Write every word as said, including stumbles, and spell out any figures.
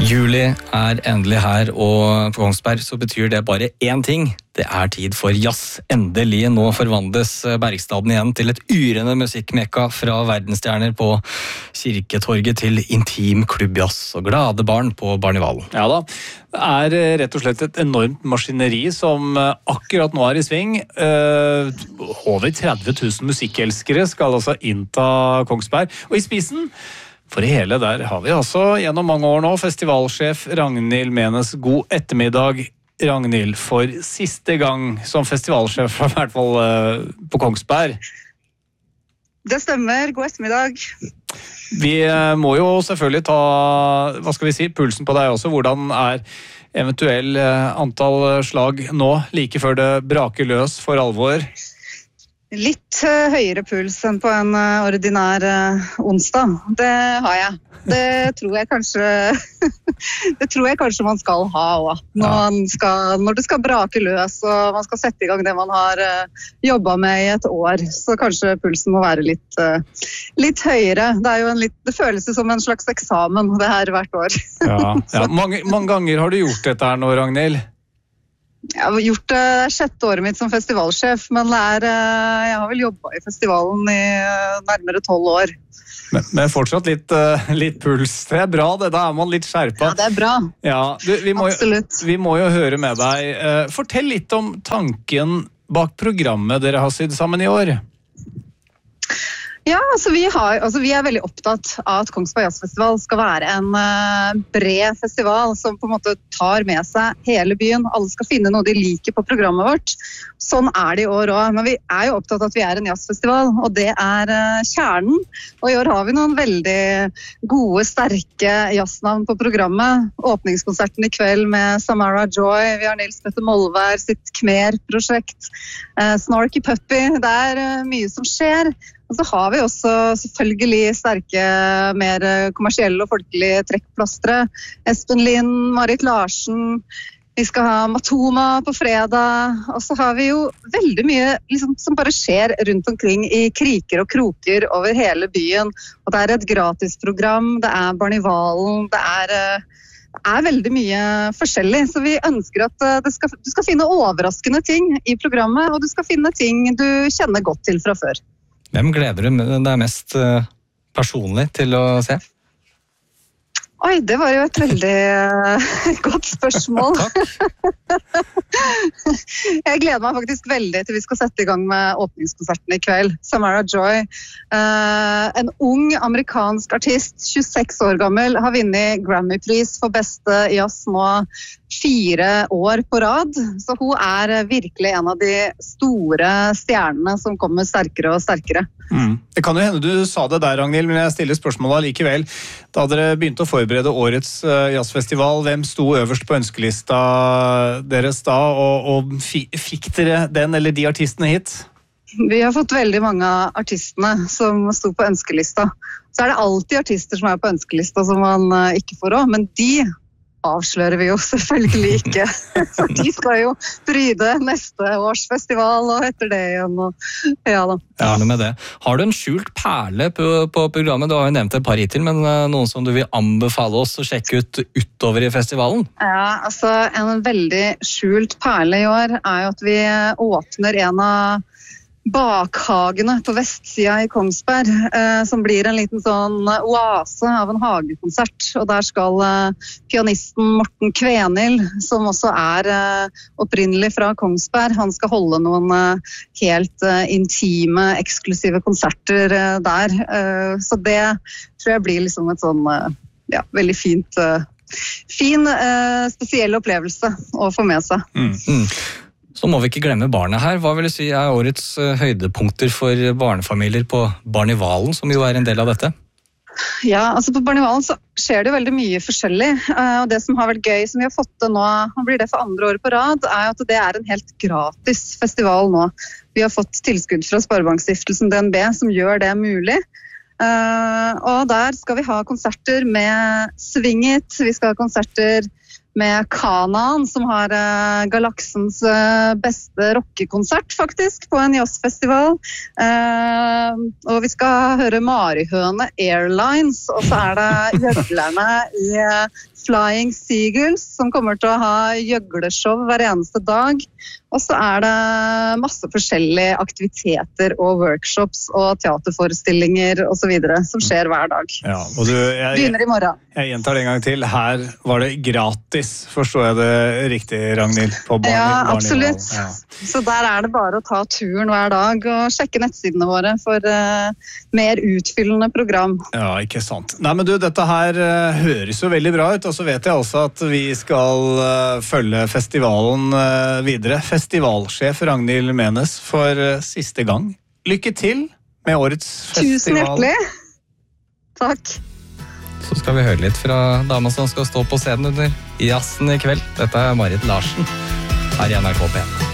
Juli er endelig her, og på Kongsberg så betyr det bare én ting. Det er tid for jazz. Endelig nå forvandles Bergstaden igjen til et yrende musikkmekka fra verdensstjerner på Kirketorget til intim klubbjazz og glade barn på Barnevalen. Ja da, det er rett og slett et enormt maskineri som akkurat nå er i sving. Over tretti tusen musikkelskere skal altså innta Kongsberg, og i spisen for det hele der har vi altså gjennom mange år nå festivalsjef Ragnhild Menes. God ettermiddag, Ragnhild, for siste gang som festivalsjef, i hvert fall på Kongsberg. Det stemmer, god ettermiddag. Vi må jo selvfølgelig ta, hva skal vi si, pulsen på deg også. Hvordan er eventuell antall slag nå, like før det braker løs for alvor? Litt uh, høyere puls enn på en uh, ordinær uh, onsdag. Det har jeg. Det tror jeg kanskje det tror jeg kanskje man skal ha også. Når, man skal, når det skal brake løs og man skal sette i gang det man har uh, jobbet med i et år, så kanskje pulsen må være litt, uh, litt høyere. Det, er jo en litt, det føles som en slags eksamen det her hvert år. Ja, ja. Mange, mange ganger har du gjort dette her nå, Ragnhild? Jeg har gjort det sjette året mitt som festivalsjef, men det er, jeg har vel jobbet i festivalen i nærmere tolv år. Men, men fortsatt litt, litt puls. Det er bra, det. Da er man litt skjerpet. Ja, det er bra. Ja, du, vi, må Absolutt. Jo, vi må jo høre med deg. Fortell litt om tanken bak programmet dere har sydd sammen i år. Ja, altså vi, har, altså vi er veldig opptatt av at Kongsberg Jazzfestival skal være en uh, bred festival som på en måte tar med seg hele byen. Alle skal finne noe de liker på programmet vårt. Sånn er det i år også. Men vi er jo opptatt av at vi er en jazzfestival, og det er uh, kjernen. Og i år har vi noen veldig gode, sterke jazznavn på programmet. Åpningskonserten i kveld med Samara Joy, vi har Nils Petter Molvær sitt Khmer-prosjekt, uh, Snarky Puppy. Det er uh, mye som skjer. Og så har vi også selvfølgelig sterke, mer kommersielle og folkelige trekkplastre. Espen Lind, Marit Larsen, vi skal ha Matoma på fredag. Og så har vi jo veldig mye liksom, som bare skjer rundt omkring i kriker og kroker over hele byen. Og det er et gratisprogram, det er Barnevalen, det er... Det er veldig mye forskjellig, så vi ønsker at det skal, du skal finne overraskende ting i programmet, og du skal finne ting du kjenner godt til fra før. Hvem gleder du deg mest personlig til å se? Oi, det var jo et veldig uh, godt spørsmål. Jeg gleder meg faktisk veldig til vi skal sette i gang med åpningskonserten i kveld. Samara Joy, uh, en ung amerikansk artist, tjueseks år gammel, har vunnet Grammy-pris for beste jazz nå fire år på rad. Så hun er virkelig en av de store stjernene som kommer sterkere og sterkere. Mm. Det kan jo hende du sa det der, Ragnhild, men jeg stiller spørsmålet likevel. Da dere begynte å forberede årets jazzfestival, hvem sto øverst på ønskelista deres da, og, og fikk dere den eller de artistene hit? Vi har fått veldig mange av artistene som sto på ønskelista. Så er det alltid artister som er på ønskelista som man ikke får også, men de avslører vi jo selvfølgelig ikke. For de skal jo bryde neste års festival og etter det igjen. Og, ja da. Ja, med det. Har du en skjult perle på, på programmet? Du har jo nevnt et par hittil, men noen som du vil anbefale oss å sjekke ut utover i festivalen? Ja, altså en veldig skjult perle i år er jo at vi åpner en av bakhagene på vestsida i Kongsberg, eh, som blir en liten sånn oase av en hagekonsert. Og der skal eh, pianisten Morten Kvenil, som også er eh, opprinnelig fra Kongsberg, han skal holde noen eh, helt eh, intime, eksklusive konserter eh, der. Eh, så det tror jeg blir liksom et sånn eh, ja, veldig fint, eh, fin, eh, spesiell opplevelse å få med seg. Mm. Mm. Så må vi ikke glemme barna her. Hva vil du si er årets høydepunkter for barnefamilier på Barnevalen, som jo er en del av dette? Ja, altså på Barnevalen så skjer det veldig mye forskjellig. Og det som har vært gøy, som vi har fått det nå, og blir det for andre året på rad, er at det er en helt gratis festival nå. Vi har fått tilskudd fra Sparebankstiftelsen D N B, som gjør det mulig. Og der skal vi ha konserter med Swing It, vi skal ha konserter med Kanaan, som har uh, galaksens uh, beste rockekonsert, faktisk, på en jazzfestival. Uh, og vi skal høre Marihøne Airlines, og så er det gjøglerne i uh, Flying Seagulls, som kommer til å ha gjøgleshow hver eneste dag. Og så er det masse forskjellige aktiviteter og workshops og teaterforestillinger og så videre, som skjer hver dag. Ja, og du, jeg, Begynner i morgen. Jeg gjentar det en gang til. Her var det gratis, forstår jeg det riktig, Ragnhild? På barn, ja, barnivå. absolutt. Ja. Så der er det bare å ta turen hver dag og sjekke nettsidene våre for uh, mer utfyllende program. Ja, ikke sant. Nei, men du, dette her uh, høres jo veldig bra ut, og så vet jeg også at vi skal uh, følge festivalen uh, videre. Festivalsjef Ragnhild Menes for uh, siste gang. Lykke til med årets festival. Tusen hjertelig. Takk. Så skal vi høre litt fra dama som skal stå på scenen under jazzen i kveld. Dette er Marit Larsen her i N R K P en.